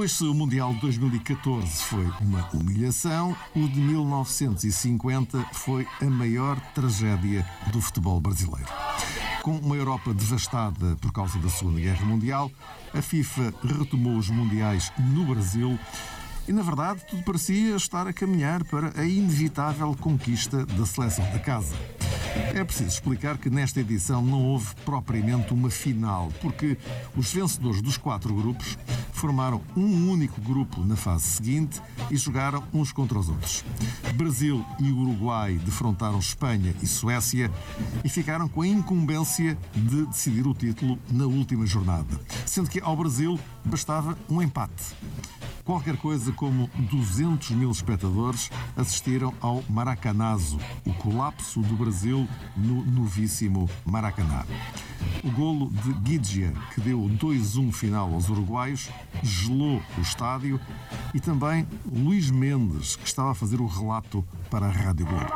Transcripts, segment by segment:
Pois se o Mundial de 2014 foi uma humilhação, o de 1950 foi a maior tragédia do futebol brasileiro. Com uma Europa devastada por causa da Segunda Guerra Mundial, a FIFA retomou os mundiais no Brasil e, na verdade, tudo parecia estar a caminhar para a inevitável conquista da seleção da casa. É preciso explicar que nesta edição não houve propriamente uma final, porque os vencedores dos 4 grupos formaram um único grupo na fase seguinte e jogaram uns contra os outros. Brasil e Uruguai defrontaram Espanha e Suécia e ficaram com a incumbência de decidir o título na última jornada, sendo que ao Brasil bastava um empate. Qualquer coisa como 200 mil espectadores assistiram ao Maracanazo, o colapso do Brasil no novíssimo Maracaná. O golo de Guidia, que deu 2-1 final aos uruguaios, gelou o estádio, e também Luís Mendes, que estava a fazer o relato para a Rádio Globo.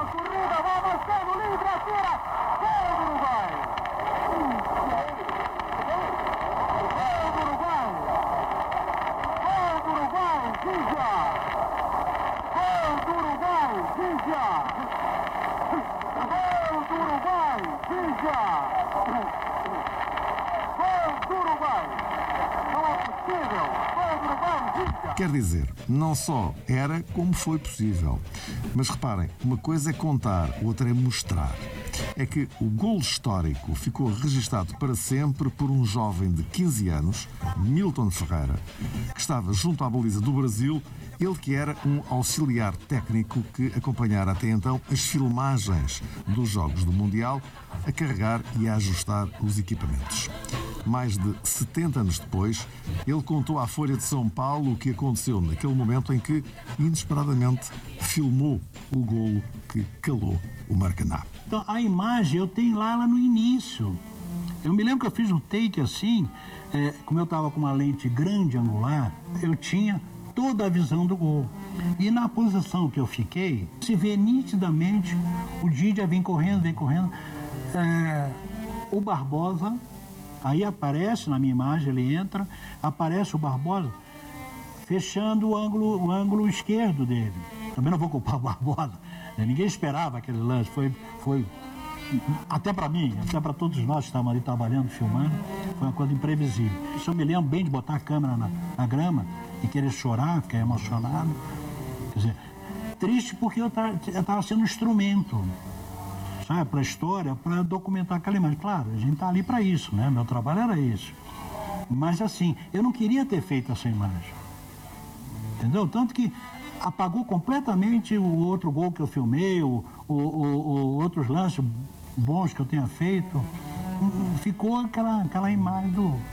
Quer dizer, não só era como foi possível. Mas reparem, uma coisa é contar, outra é mostrar. É que o golo histórico ficou registado para sempre por um jovem de 15 anos, Milton Ferreira, que estava junto à baliza do Brasil, ele que era um auxiliar técnico que acompanhara até então as filmagens dos Jogos do Mundial, a carregar e a ajustar os equipamentos. Mais de 70 anos depois, ele contou à Folha de São Paulo o que aconteceu naquele momento em que, inesperadamente, filmou o golo que calou o Maracaná. Então, a imagem eu tenho lá no início. Eu me lembro que eu fiz um take assim, como eu estava com uma lente grande angular, eu tinha toda a visão do gol. E na posição que eu fiquei, se vê nitidamente o Didia vem correndo. O Barbosa, aí aparece na minha imagem, ele entra, aparece o Barbosa fechando o ângulo esquerdo dele. Também não vou culpar o Barbosa, né? Ninguém esperava aquele lance, foi até para mim, até para todos nós que estávamos ali trabalhando, filmando, foi uma coisa imprevisível. Isso eu me lembro bem de botar a câmera na grama e querer chorar, ficar emocionado. Quer dizer, triste porque eu estava sendo um instrumento, sabe, para a história, para documentar aquela imagem. Claro, a gente está ali para isso, né? Meu trabalho era isso. Mas assim, eu não queria ter feito essa imagem. Entendeu? Tanto que apagou completamente o outro gol que eu filmei, outros lances bons que eu tenha feito. Ficou aquela imagem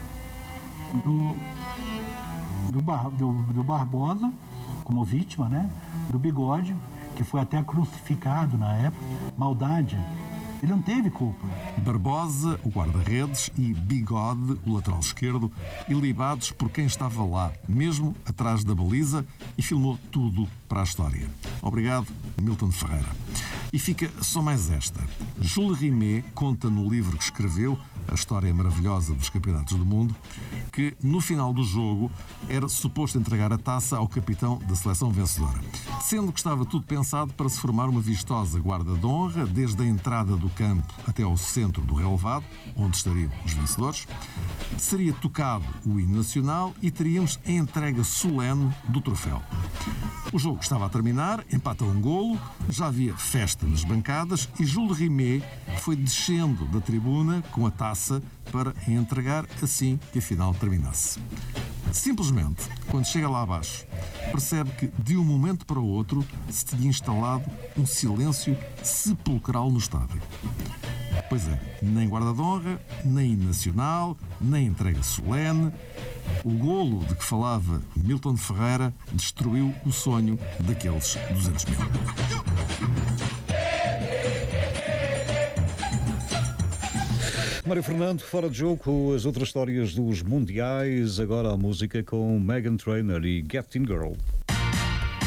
do Barbosa como vítima, né? Do Bigode, que foi até crucificado na época. Maldade. Ele não teve culpa. Barbosa, o guarda-redes, e Bigode, o lateral esquerdo, ilibados por quem estava lá, mesmo atrás da baliza, e filmou tudo para a história. Obrigado, Milton Ferreira. E fica só mais esta. Jules Rimet conta no livro que escreveu, A História Maravilhosa dos Campeonatos do Mundo, que no final do jogo era suposto entregar a taça ao capitão da seleção vencedora, sendo que estava tudo pensado para se formar uma vistosa guarda de honra desde a entrada do campo até ao centro do relevado, onde estariam os vencedores. Seria tocado o hino nacional e teríamos a entrega solene do troféu. O jogo estava a terminar, empata um golo, já havia festa nas bancadas e Jules Rimet foi descendo da tribuna com a taça para a entregar assim que a final terminasse. Simplesmente, quando chega lá abaixo, percebe que de um momento para o outro se tinha instalado um silêncio sepulcral no estádio. Pois é, nem guarda de honra, nem hino nacional, nem entrega solene. O golo de que falava Milton Ferreira destruiu o sonho daqueles 200 mil. Mário Fernando, fora de jogo com as outras histórias dos mundiais, agora a música com Meghan Trainor e Getting Girl.